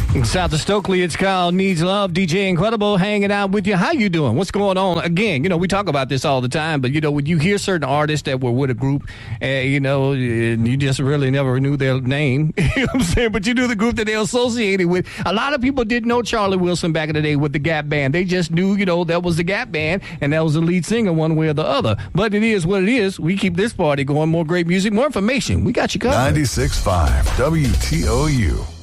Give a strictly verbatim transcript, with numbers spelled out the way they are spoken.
South of Stokely, it's Kyle Needs Love, D J Incredible, hanging out with you. How you doing? What's going on? Again, you know, we talk about this all the time, but, you know, when you hear certain artists that were with a group, uh, you know, and you just really never knew their name, you know what I'm saying? But you knew the group that they associated with. A lot of people didn't know Charlie Wilson back in the day with the Gap Band. They just knew, you know, that was the Gap Band, and that was the lead singer one way or the other. But it is what it is. We keep this party going. More great music, more information. We got you covered. ninety-six point five W T O U.